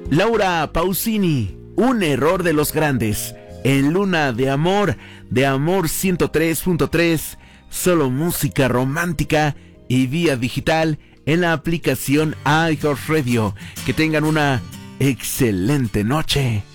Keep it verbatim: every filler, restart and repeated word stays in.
Laura Pausini, Un error de los grandes. En Luna de Amor, de Amor ciento tres punto tres, solo música romántica y vía digital en la aplicación iHeartRadio. Que tengan una excelente noche.